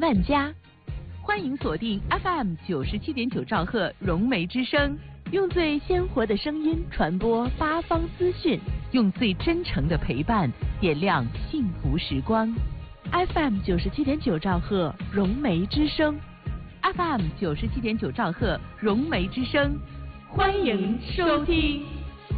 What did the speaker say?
善家。欢迎锁定 FM 97.9兆赫融媒之声，用最鲜活的声音传播八方资讯，用最真诚的陪伴点亮幸福时光。FM 97.9兆赫融媒之声 ，FM 97.9兆赫融媒之声，欢迎收听。